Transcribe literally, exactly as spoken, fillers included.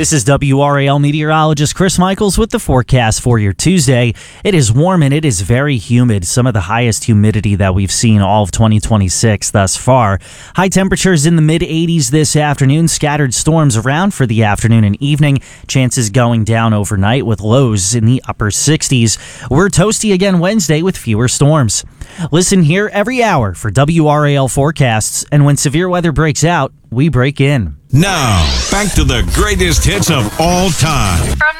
This is W R A L meteorologist Chris Michaels with the forecast for your Tuesday. It is warm and it is very humid, some of the highest humidity that we've seen all of twenty twenty-six thus far. High temperatures in the mid eighties this afternoon, scattered storms around for the afternoon and evening, chances going down overnight with lows in the upper sixties. We're toasty again Wednesday with fewer storms. Listen here every hour for W R A L forecasts, and when severe weather breaks out, we break in. Now, back to the greatest hits of all time. From